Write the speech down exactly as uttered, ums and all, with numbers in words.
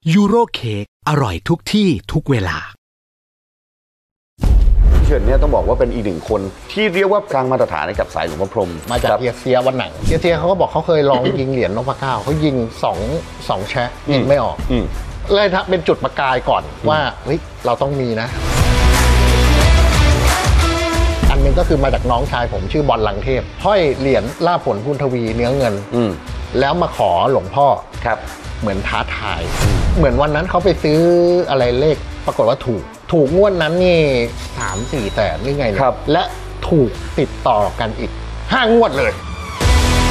ยูโรเค้กอร่อยทุกที่ทุกเวลาเฉินเนี่ยต้องบอกว่าเป็นอีกหนึ่งคนที่เรียกว่าสร้างมาตรฐานให้กับสายหลวงพ่อพรหมมาจากเฮียเซียวันหนังเฮียเซียเขาก็บอกเขาเคยลองยิงเหรียญนพเก้าเขายิงสองสองแชะยิงไม่ออกเลยถ้าเป็นจุดประกายก่อนว่าเฮ้ยเราต้องมีนะอันนึงก็คือมาจากน้องชายผมชื่อบอลลังเทพห้อยเหรียญล่าผลพุนทวีเนื้อเงินแล้วมาขอหลวงพ่อครับเหมือนท้าทายเหมือนวันนั้นเขาไปซื้ออะไรเลขปรากฏว่าถูกถูกงวดนั้นนี่สามสี่แสนหรือไงเนี่ยและถูกติดต่อกันอีกห้างวดเลย